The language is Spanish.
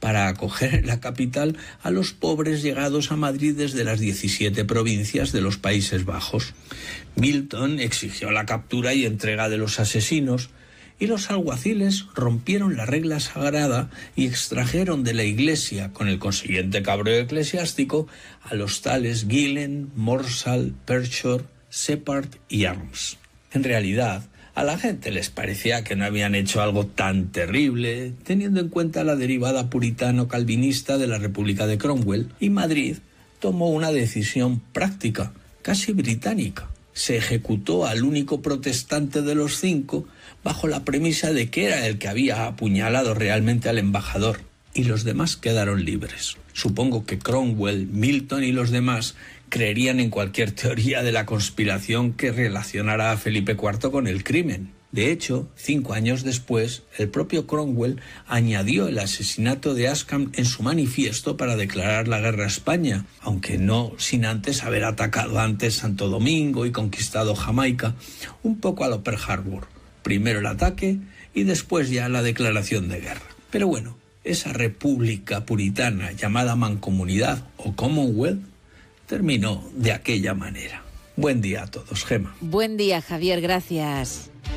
para acoger en la capital a los pobres llegados a Madrid desde las 17 provincias de los Países Bajos. Milton exigió la captura y entrega de los asesinos, y los alguaciles rompieron la regla sagrada y extrajeron de la iglesia, con el consiguiente cabreo eclesiástico, a los tales Gillen, Morsal, Pershore, Shepard y Arms. En realidad, a la gente les parecía que no habían hecho algo tan terrible, teniendo en cuenta la derivada puritano-calvinista de la República de Cromwell, y Madrid tomó una decisión práctica, casi británica. Se ejecutó al único protestante de los 5 bajo la premisa de que era el que había apuñalado realmente al embajador, y los demás quedaron libres. Supongo que Cromwell, Milton y los demás creerían en cualquier teoría de la conspiración que relacionara a Felipe IV con el crimen. De hecho, 5 años después, el propio Cromwell añadió el asesinato de Ascham en su manifiesto para declarar la guerra a España, aunque no sin antes haber atacado antes Santo Domingo y conquistado Jamaica, un poco a lo Pearl Harbor. Primero el ataque y después ya la declaración de guerra. Pero bueno, esa república puritana llamada Mancomunidad o Commonwealth terminó de aquella manera. Buen día a todos, Gema. Buen día, Javier, gracias.